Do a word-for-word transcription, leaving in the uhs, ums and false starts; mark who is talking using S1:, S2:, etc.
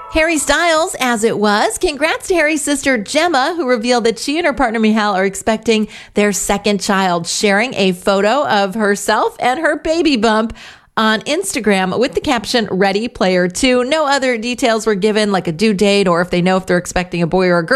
S1: Harry Styles, as it was. Congrats to Harry's sister Gemma, who revealed that she and her partner Michal are expecting their second child, sharing a photo of herself and her baby bump on Instagram with the caption Ready Player two. No other details were given, like a due date or if they know if they're expecting a boy or a girl.